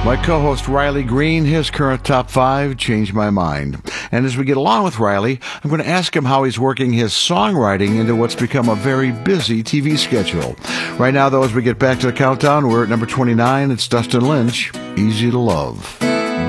My co-host Riley Green, his current top 5 changed my mind. And as we get along with Riley, I'm going to ask him how he's working his songwriting into what's become a very busy TV schedule. Right now, though, as we get back to the countdown, we're at number 29. It's Dustin Lynch, Easy to Love.